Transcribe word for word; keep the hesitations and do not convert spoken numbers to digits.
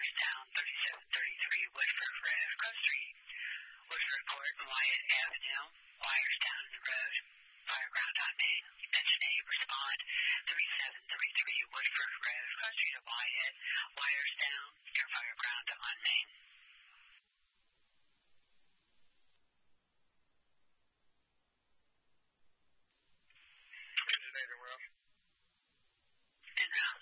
Myerstown, thirty-seven thirty-three Woodford Road, Grove Street. Woodford Court and Wyatt Avenue, Myerstown Road, Fireground on Main. Engine eight, respond, thirty-seven thirty-three Woodford